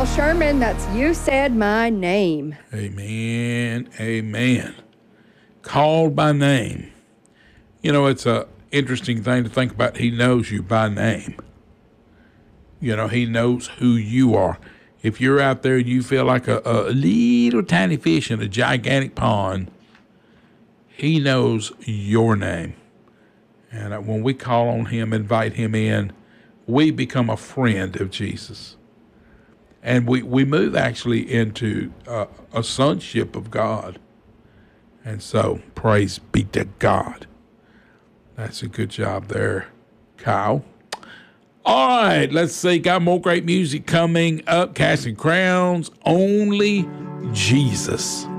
Sherman. That's You Said My Name. Amen. Amen. Called by name. You know, it's a interesting thing to think about. He knows you by name. You know, he knows who you are. If you're out there and you feel like a little tiny fish in a gigantic pond, he knows your name. And when we call on him, invite him in, we become a friend of Jesus. And we move actually into a sonship of God. And so, praise be to God. That's a good job there, Kyle. All right, let's see. Got more great music coming up. Casting Crowns, Only Jesus.